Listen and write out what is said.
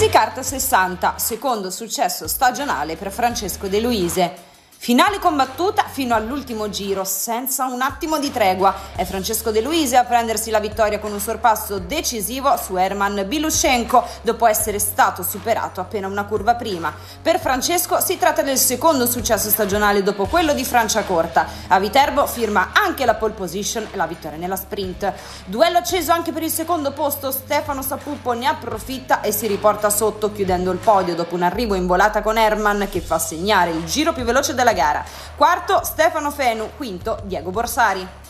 Easycart 60, secondo successo stagionale per Francesco De Luise. Finale combattuta fino all'ultimo giro, senza un attimo di tregua. È Francesco De Luise a prendersi la vittoria con un sorpasso decisivo su Herman Bilushenko, dopo essere stato superato appena una curva prima. Per Francesco si tratta del secondo successo stagionale dopo quello di Franciacorta. A Viterbo firma anche la pole position e la vittoria nella sprint. Duello acceso anche per il secondo posto, Stefano Sapuppo ne approfitta e si riporta sotto, chiudendo il podio dopo un arrivo in volata con Herman che fa segnare il giro più veloce della gara. Quarto Stefano Fenu, quinto Diego Borsari.